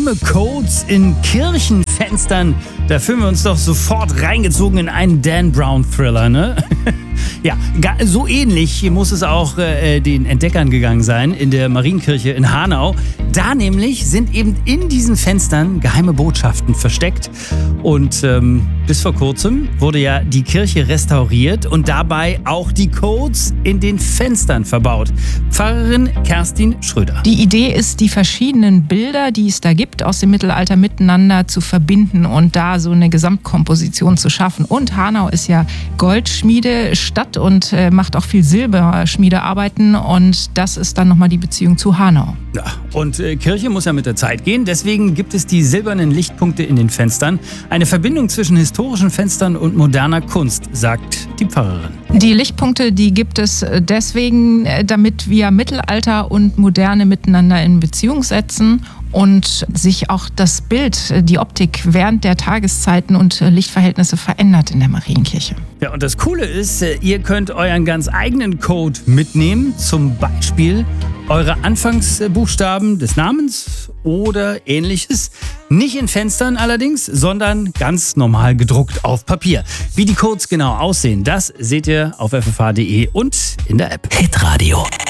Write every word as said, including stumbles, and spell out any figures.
geheime Codes in Kirchenfenstern. Da fühlen wir uns doch sofort reingezogen in einen Dan Brown-Thriller, ne? Ja, so ähnlich muss es auch äh, den Entdeckern gegangen sein in der Marienkirche in Hanau. Da nämlich sind eben in diesen Fenstern geheime Botschaften versteckt. Und ähm, bis vor kurzem wurde ja die Kirche restauriert und dabei auch die Codes in den Fenstern verbaut. Pfarrerin Kerstin Schröder. Die Idee ist, die verschiedenen Bilder, die es da gibt, aus dem Mittelalter miteinander zu verbinden und da so eine Gesamtkomposition zu schaffen. Und Hanau ist ja Goldschmiedestadt und äh, macht auch viel Silberschmiedearbeiten und das ist dann nochmal die Beziehung zu Hanau. Ja, und äh, Kirche muss ja mit der Zeit gehen, deswegen gibt es die silbernen Lichtpunkte in den Fenstern. Eine Verbindung zwischen historischen Fenstern und moderner Kunst, sagt die Pfarrerin. Die Lichtpunkte, die gibt es deswegen, damit wir Mittelalter und Moderne miteinander in Beziehung setzen und sich auch das Bild, die Optik während der Tageszeiten und Lichtverhältnisse verändert in der Marienkirche. Ja, und das Coole ist, ihr könnt euren ganz eigenen Code mitnehmen, zum Beispiel eure Anfangsbuchstaben des Namens oder ähnliches. Nicht in Fenstern allerdings, sondern ganz normal gedruckt auf Papier. Wie die Codes genau aussehen, das seht ihr auf f f h punkt d e und in der App. Hitradio